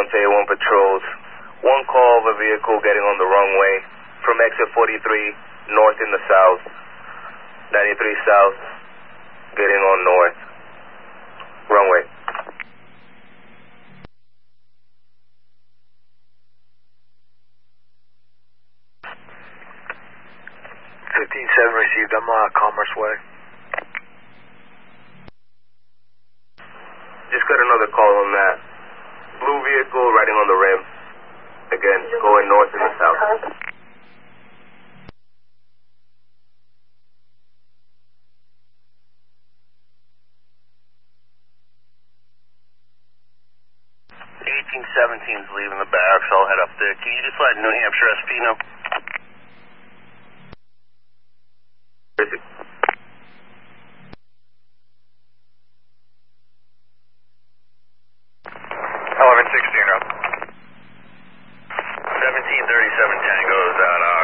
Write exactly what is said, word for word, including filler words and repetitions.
one to A one patrols. One call of a vehicle getting on the wrong way from exit forty-three, north in the south. ninety-three south, getting on north. Wrong way. fifteen seven received. I'm uh, Commerce Way. Just got another call on that. Blue vehicle riding on the rim. Again, going north in the south. eighteen seventeen's leaving the barracks. I'll head up there. Can you just let New Hampshire S P know? eleven sixteen up. seventeen thirty-seven Tango is out.